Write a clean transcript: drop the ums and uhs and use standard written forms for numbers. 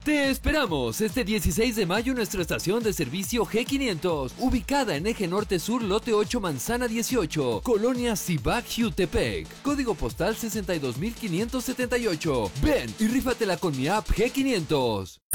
Te esperamos este 16 de mayo en nuestra estación de servicio G500, ubicada en Eje Norte Sur, Lote 8, Manzana 18, Colonia Cibac, Jutepec, código postal 62578. Ven y rífatela con mi app G500.